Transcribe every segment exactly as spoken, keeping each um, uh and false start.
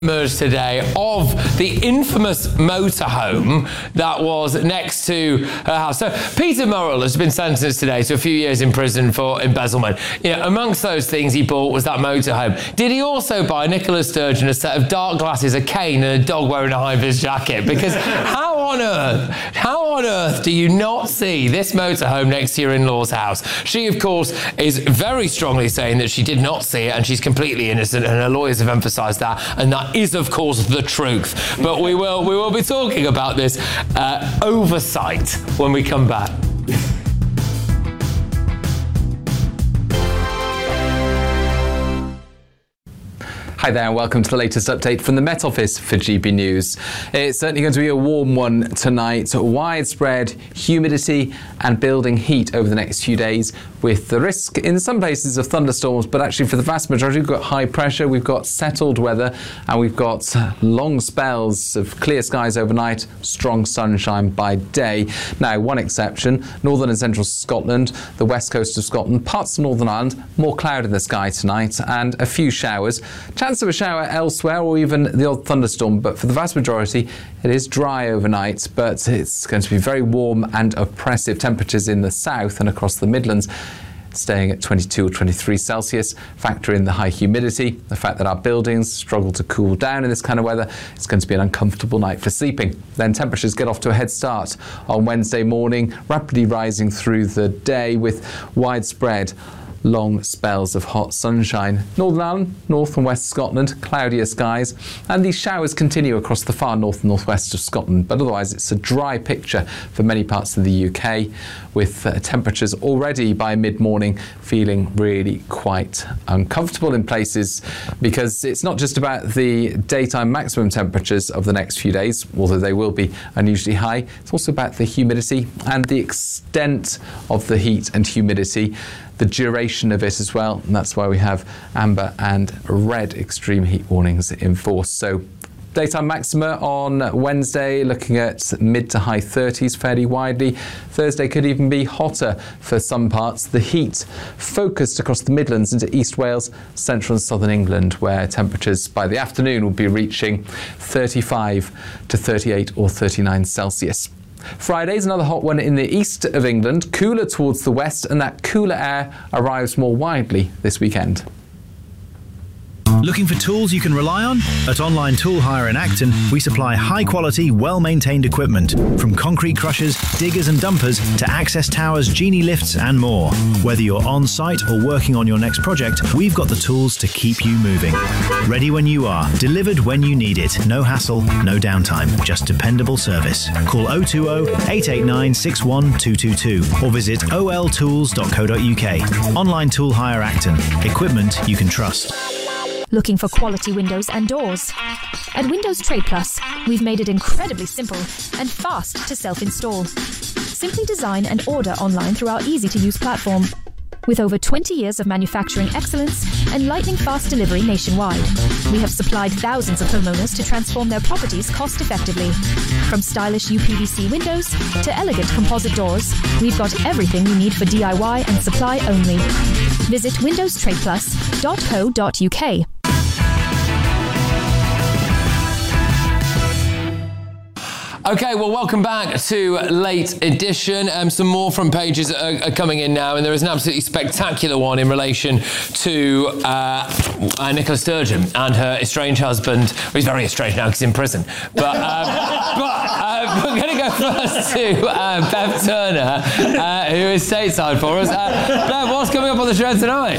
emerged today of the infamous motorhome that was next to her house. So Peter Murrell has been sentenced today to a few years in prison for embezzlement. You know, amongst those things he bought was that motorhome. Did he also buy Nicola Sturgeon a set of dark glasses, a cane, and a dog wearing a high-vis jacket? Because how on earth, how on earth do you not see this motorhome next to your in-law's house? She, of course, is very strongly saying that she did not see it and she's completely innocent, and her lawyers have emphasised that, and that is, of course, the truth. But we will we will be talking about this uh, oversight when we come back. Hi there and welcome to the latest update from the Met Office for G B News. It's certainly going to be a warm one tonight. Widespread humidity and building heat over the next few days, with the risk in some places of thunderstorms, but actually for the vast majority we've got high pressure, we've got settled weather, and we've got long spells of clear skies overnight, strong sunshine by day. Now, one exception, northern and central Scotland, the west coast of Scotland, parts of Northern Ireland, more cloud in the sky tonight and a few showers. Chance of a shower elsewhere or even the odd thunderstorm, but for the vast majority it is dry overnight, but it's going to be very warm and oppressive. Temperatures in the south and across the Midlands staying at twenty-two or twenty-three Celsius. Factor in the high humidity, the fact that our buildings struggle to cool down in this kind of weather. It's going to be an uncomfortable night for sleeping. Then temperatures get off to a head start on Wednesday morning, rapidly rising through the day with widespread long spells of hot sunshine. Northern Ireland, north and west Scotland, cloudier skies, and these showers continue across the far north and northwest of Scotland, but otherwise it's a dry picture for many parts of the U K, with uh, temperatures already by mid-morning feeling really quite uncomfortable in places, because it's not just about the daytime maximum temperatures of the next few days, although they will be unusually high. It's also about the humidity and the extent of the heat and humidity, the duration of it as well, and that's why we have amber and red extreme heat warnings in force. So daytime maxima on Wednesday looking at mid to high thirties fairly widely. Thursday could even be hotter for some parts. The heat focused across the Midlands into East Wales, central and southern England, where temperatures by the afternoon will be reaching thirty-five to thirty-eight or thirty-nine Celsius. Friday's another hot one in the east of England, cooler towards the west, and that cooler air arrives more widely this weekend. Looking for tools you can rely on? At Online Tool Hire in Acton, we supply high-quality, well-maintained equipment, from concrete crushers, diggers and dumpers to access towers, genie lifts and more. Whether you're on-site or working on your next project, we've got the tools to keep you moving. Ready when you are, delivered when you need it. No hassle, no downtime, just dependable service. Call oh two oh, eight eight nine, six one two two two or visit o l tools dot co dot u k. Online Tool Hire Acton. Equipment you can trust. Looking for quality windows and doors? At Windows Trade Plus, we've made it incredibly simple and fast to self-install. Simply design and order online through our easy-to-use platform. With over twenty years of manufacturing excellence and lightning-fast delivery nationwide, we have supplied thousands of homeowners to transform their properties cost-effectively. From stylish U P V C windows to elegant composite doors, we've got everything you need for D I Y and supply only. Visit windows trade plus dot co dot u k. Okay, well, welcome back to Late Edition. Um, some more front pages are, are coming in now, and there is an absolutely spectacular one in relation to uh, uh, Nicola Sturgeon and her estranged husband. Well, he's very estranged now because he's in prison. But, um, but uh, we're going to go first to uh, Bev Turner, uh, who is stateside for us. Uh, Bev, what's coming up on the show tonight?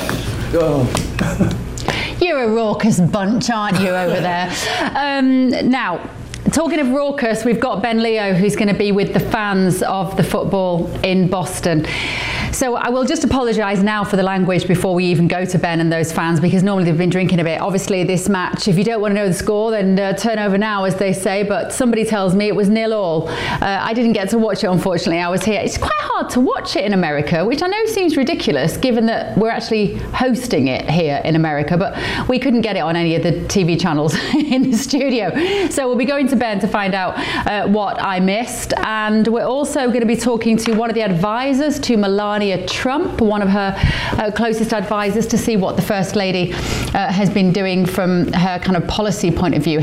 Oh. You're a raucous bunch, aren't you, over there? Um, now, talking of raucous, we've got Ben Leo, who's going to be with the fans of the football in Boston. So I will just apologise now for the language before we even go to Ben and those fans, because normally they've been drinking a bit. Obviously, this match, if you don't want to know the score, then uh, turn over now, as they say. But somebody tells me it was nil all. Uh, I didn't get to watch it, unfortunately. I was here. It's quite hard to watch it in America, which I know seems ridiculous, given that we're actually hosting it here in America. But we couldn't get it on any of the T V channels in the studio. So we'll be going to Ben to find out uh, what I missed. And we're also going to be talking to one of the advisors to Melania Trump, one of her uh, closest advisors, to see what the First Lady uh, has been doing from her kind of policy point of view.